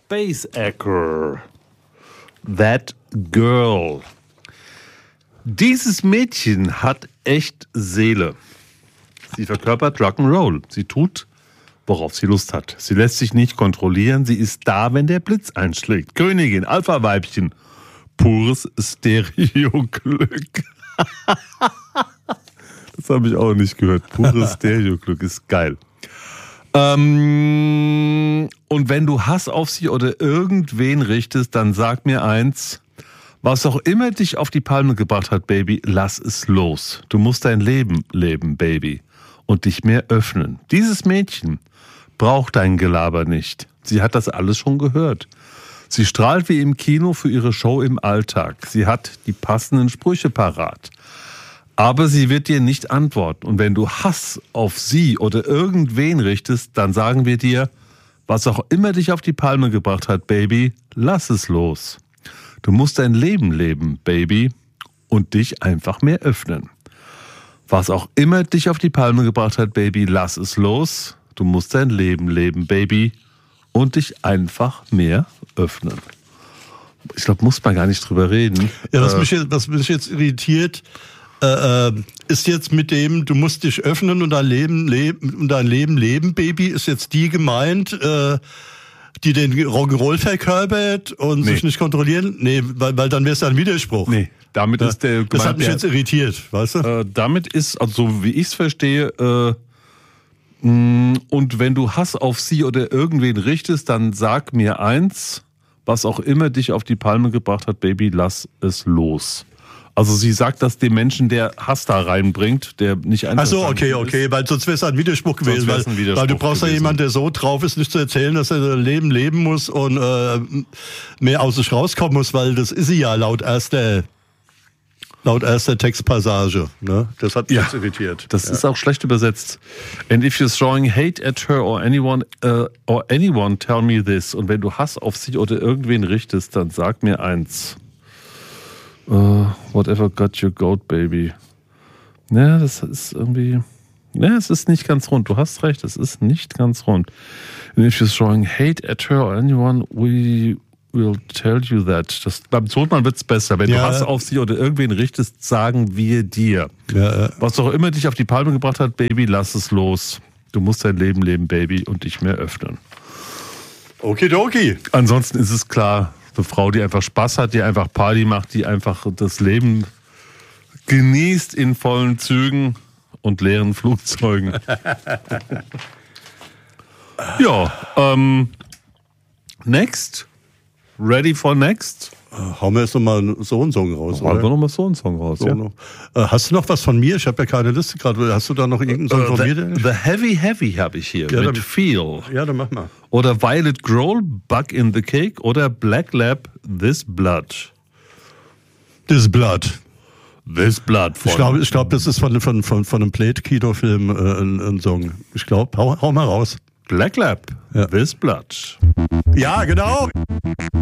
Space Acre. That girl. Dieses Mädchen hat echt Seele. Sie verkörpert Rock'n'Roll. Sie tut, worauf sie Lust hat. Sie lässt sich nicht kontrollieren. Sie ist da, wenn der Blitz einschlägt. Königin, Alpha-Weibchen. Pures Stereo-Glück. Das habe ich auch nicht gehört. Pures Stereo-Glück ist geil. Und wenn du Hass auf sie oder irgendwen richtest, dann sag mir eins: Was auch immer dich auf die Palme gebracht hat, Baby, lass es los. Du musst dein Leben leben, Baby, und dich mehr öffnen. Dieses Mädchen braucht dein Gelaber nicht. Sie hat das alles schon gehört. Sie strahlt wie im Kino für ihre Show im Alltag. Sie hat die passenden Sprüche parat. Aber sie wird dir nicht antworten. Und wenn du Hass auf sie oder irgendwen richtest, dann sagen wir dir: Was auch immer dich auf die Palme gebracht hat, Baby, lass es los. Du musst dein Leben leben, Baby, und dich einfach mehr öffnen. Was auch immer dich auf die Palme gebracht hat, Baby, lass es los. Du musst dein Leben leben, Baby, und dich einfach mehr öffnen. Ich glaube, muss man gar nicht drüber reden. Ja, was mich jetzt irritiert, ist jetzt mit dem, du musst dich öffnen und dein Leben leben, Baby, ist jetzt die gemeint, die den Rock'n'Roll verkörpert und sich nicht kontrollieren? Nee, weil dann wäre es ein Widerspruch. Nee, damit ist der gemeint. Das hat mich jetzt irritiert, weißt du? Damit ist, also wie ich es verstehe, und wenn du Hass auf sie oder irgendwen richtest, dann sag mir eins: Was auch immer dich auf die Palme gebracht hat, Baby, lass es los. Also sie sagt das dem Menschen, der Hass da reinbringt, der nicht einfach. Ach so, okay, weil sonst wäre es ein Widerspruch gewesen. Weil du brauchst ja jemanden, der so drauf ist, nicht zu erzählen, dass er sein leben muss und mehr aus sich rauskommen muss, weil das ist sie ja laut erster Textpassage. Ne? Das hat mich jetzt irritiert. Das ist auch schlecht übersetzt. And if you're throwing hate at her or anyone, tell me this. Und wenn du Hass auf sie oder irgendwen richtest, dann sag mir eins: Whatever got your goat, baby. Ja, das ist irgendwie... Ja, es ist nicht ganz rund. Du hast recht, es ist nicht ganz rund. And if you're throwing hate at her or anyone, we will tell you that. Beim Todmann wird es besser. Wenn du Hass auf sie oder irgendwen richtest, sagen wir dir. Ja. Was auch immer dich auf die Palme gebracht hat, Baby, lass es los. Du musst dein Leben leben, Baby, und dich mehr öffnen. Okidoki. Ansonsten ist es klar, eine Frau, die einfach Spaß hat, die einfach Party macht, die einfach das Leben genießt in vollen Zügen und leeren Flugzeugen. Ja, next. Ready for next? Hauen wir jetzt nochmal so einen Song raus, Hauen wir nochmal so einen Song raus, ja. Hast du noch was von mir? Ich habe ja keine Liste gerade. Hast du da noch irgendeinen Song von mir? The Heavy Heavy habe ich hier, mit Feel. Ja, dann mach mal. Oder Violet Grohl, Bug in the Cake. Oder Black Lab, This Blood. This Blood. This Blood. Ich glaube, das ist von einem Blade-Kinofilm ein Song. Ich glaube, hau mal raus. Black Lab, This Blood. Ja, genau.